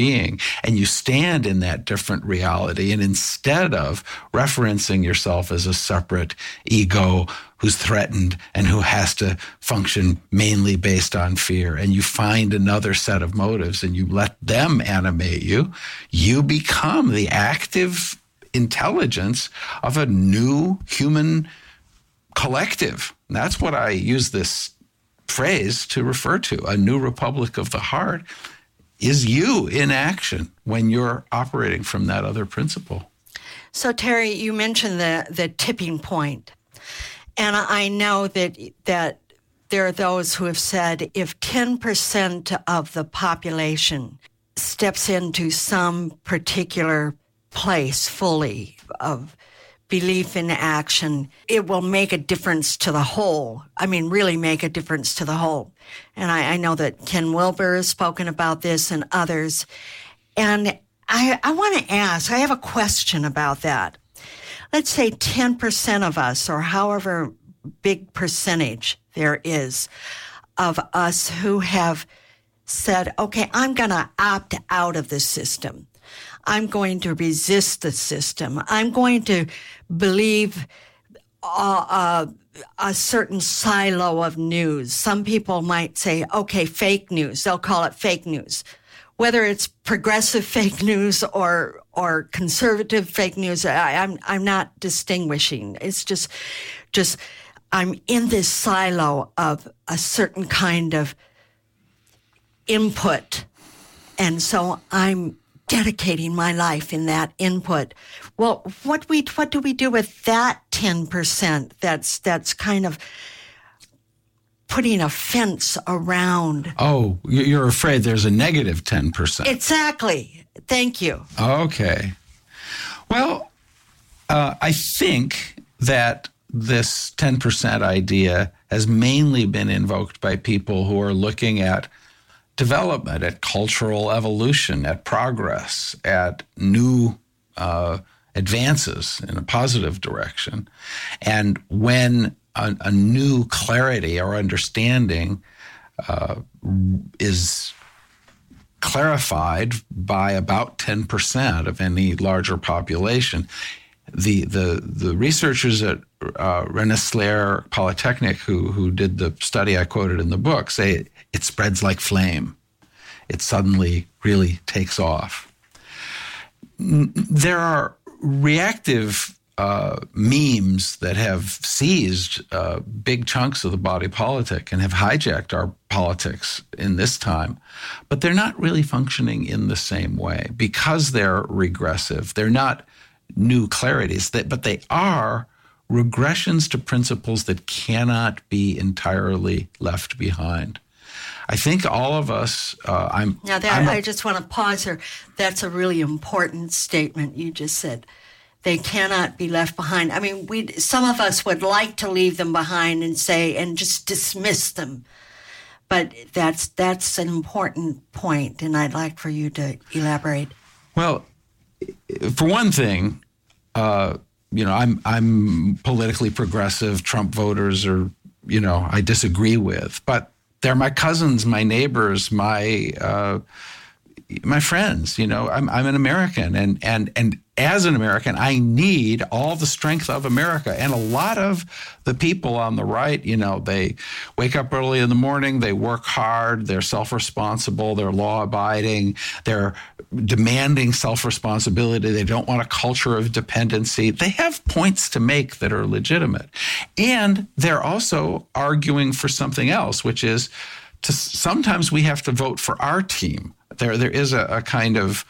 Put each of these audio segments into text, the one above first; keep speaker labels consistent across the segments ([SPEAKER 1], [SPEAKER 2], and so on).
[SPEAKER 1] being, and you stand in that different reality. And instead of referencing yourself as a separate ego who's threatened and who has to function mainly based on fear, and you find another set of motives and you let them animate you, you become the active intelligence of a new human collective. And that's what I use this phrase to refer to. A new republic of the heart is you in action when you're operating from that other principle.
[SPEAKER 2] So, Terry, you mentioned the tipping point. And I know that there are those who have said if 10% of the population steps into some particular place fully of belief in action, it will make a difference to the whole. I mean, really make a difference to the whole. And I know that Ken Wilber has spoken about this and others. And I want to ask, I have a question about that. Let's say 10% of us, or however big percentage there is of us who have said, okay, I'm going to opt out of the system. I'm going to resist the system. I'm going to believe a certain silo of news. Some people might say, okay, fake news. They'll call it fake news. Whether it's progressive fake news or conservative fake news, I'm not distinguishing. It's just I'm in this silo of a certain kind of input. And so I'm dedicating my life in that input. Well, what do we do with that 10% that's kind of putting a fence around?
[SPEAKER 1] Oh, you're afraid there's a negative 10%.
[SPEAKER 2] Exactly. Thank you.
[SPEAKER 1] Okay. Well, I think that this 10% idea has mainly been invoked by people who are looking at development, at cultural evolution, at progress, at new advances in a positive direction. And when a new clarity or understanding is clarified by about 10% of any larger population, the researchers at Rensselaer Polytechnic who did the study I quoted in the book say it spreads like flame. It suddenly really takes off. There are reactive memes that have seized big chunks of the body politic and have hijacked our politics in this time, but they're not really functioning in the same way because they're regressive. They're not new clarities, but they are regressions to principles that cannot be entirely left behind. I think all of us.
[SPEAKER 2] I just want to pause here. That's a really important statement you just said. They cannot be left behind. I mean, some of us would like to leave them behind and just dismiss them. But that's an important point, and I'd like for you to elaborate.
[SPEAKER 1] Well, for one thing, I'm politically progressive. Trump voters are, I disagree with, but they're my cousins, my neighbors, my friends. I'm an American, and as an American, I need all the strength of America. And a lot of the people on the right, they wake up early in the morning, they work hard, they're self-responsible, they're law-abiding, they're demanding self-responsibility, they don't want a culture of dependency. They have points to make that are legitimate. And they're also arguing for something else, which is sometimes we have to vote for our team. There is a kind of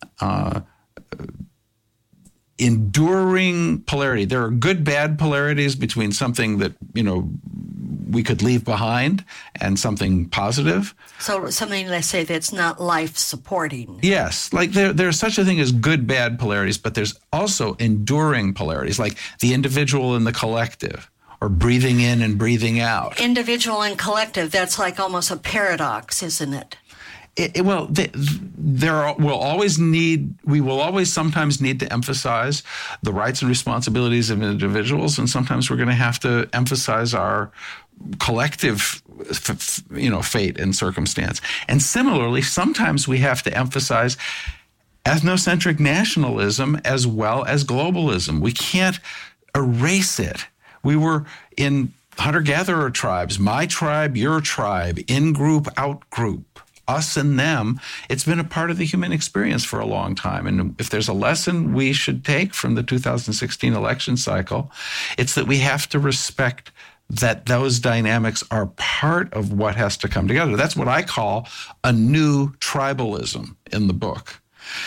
[SPEAKER 1] enduring polarity. There are good, bad polarities between something that, we could leave behind and something positive.
[SPEAKER 2] So something, let's say, that's not life-supporting.
[SPEAKER 1] Yes. Like there's such a thing as good, bad polarities, but there's also enduring polarities, like the individual and the collective, or breathing in and breathing out.
[SPEAKER 2] Individual and collective, that's like almost a paradox, isn't it?
[SPEAKER 1] We will always sometimes need to emphasize the rights and responsibilities of individuals, and sometimes we're going to have to emphasize our collective, fate and circumstance. And similarly, sometimes we have to emphasize ethnocentric nationalism as well as globalism. We can't erase it. We were in hunter-gatherer tribes, my tribe, your tribe, in-group, out-group, us and them. It's been a part of the human experience for a long time. And if there's a lesson we should take from the 2016 election cycle, it's that we have to respect that those dynamics are part of what has to come together. That's what I call a new tribalism in the book.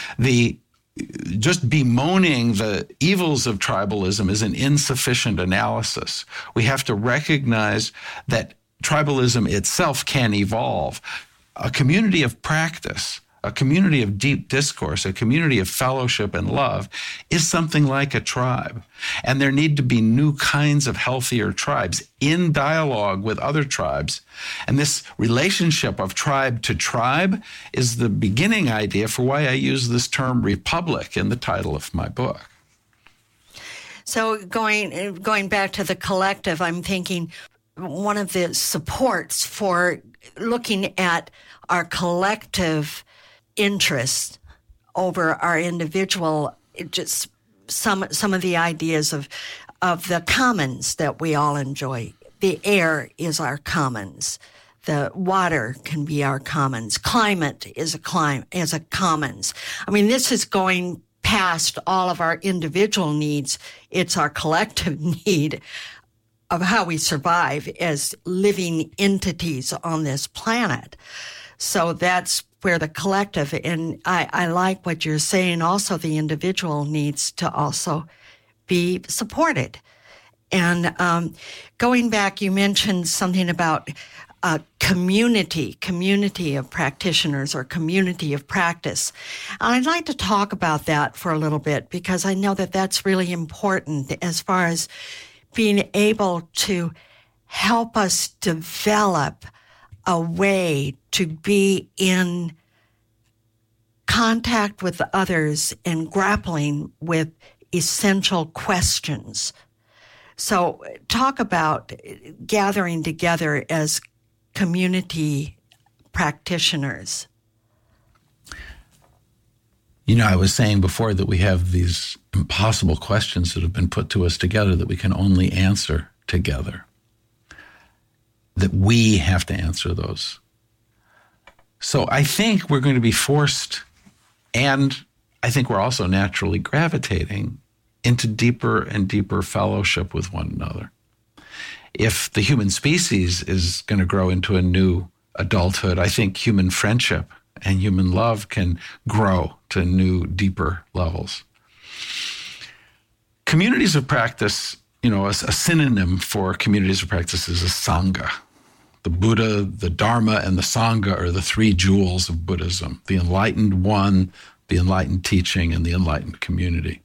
[SPEAKER 1] Just bemoaning the evils of tribalism is an insufficient analysis. We have to recognize that tribalism itself can evolve. A community of practice, a community of deep discourse, a community of fellowship and love is something like a tribe. And there need to be new kinds of healthier tribes in dialogue with other tribes. And this relationship of tribe to tribe is the beginning idea for why I use this term republic in the title of my book.
[SPEAKER 2] So going back to the collective, I'm thinking one of the supports for looking at our collective interests over our individual, just some of the ideas of the commons that we all enjoy. The air is our commons. The water can be our commons. Climate is a commons. I mean, this is going past all of our individual needs. It's our collective need of how we survive as living entities on this planet. So that's where the collective, and I like what you're saying, also the individual needs to also be supported. And going back, you mentioned something about community of practitioners or community of practice. And I'd like to talk about that for a little bit because I know that that's really important as far as being able to help us develop a way to be in contact with others and grappling with essential questions. So talk about gathering together as community practitioners.
[SPEAKER 1] I was saying before that we have these impossible questions that have been put to us together that we can only answer together. That we have to answer those. So I think we're going to be forced, and I think we're also naturally gravitating into deeper and deeper fellowship with one another. If the human species is going to grow into a new adulthood, I think human friendship and human love can grow to new, deeper levels. Communities of practice, a synonym for communities of practice is a Sangha. The Buddha, the Dharma, and the Sangha are the three jewels of Buddhism: the enlightened one, the enlightened teaching, and the enlightened community.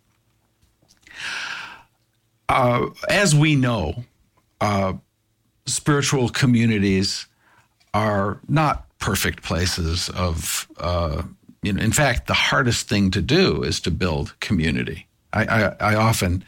[SPEAKER 1] As we know, spiritual communities are not perfect places of, in fact, the hardest thing to do is to build community. I often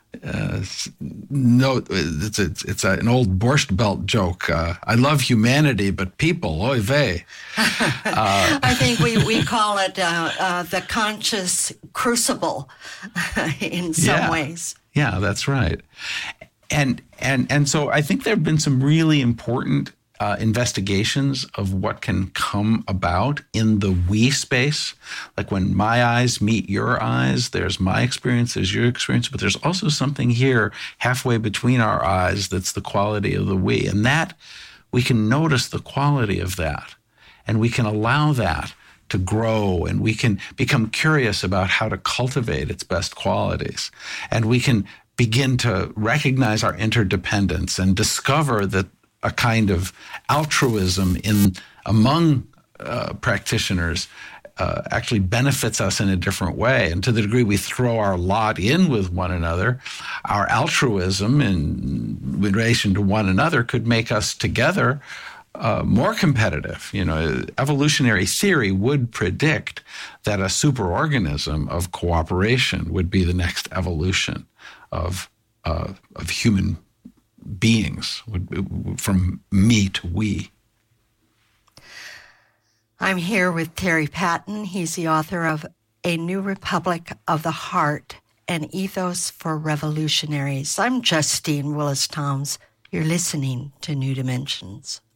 [SPEAKER 1] note, it's an old Borscht Belt joke. I love humanity, but people, oy vey.
[SPEAKER 2] I think we call it the conscious crucible in some ways.
[SPEAKER 1] Yeah, that's right. And so I think there have been some really important investigations of what can come about in the we space. Like when my eyes meet your eyes, there's my experience, there's your experience, but there's also something here halfway between our eyes that's the quality of the we. And that, we can notice the quality of that, and we can allow that to grow, and we can become curious about how to cultivate its best qualities. And we can begin to recognize our interdependence and discover that a kind of altruism among practitioners actually benefits us in a different way. And to the degree we throw our lot in with one another, our altruism in relation to one another could make us together more competitive. Evolutionary theory would predict that a superorganism of cooperation would be the next evolution of human beings, from me to we.
[SPEAKER 2] I'm here with Terry Patton. He's the author of A New Republic of the Heart, an Ethos for Revolutionaries. I'm Justine Willis-Toms. You're listening to New Dimensions.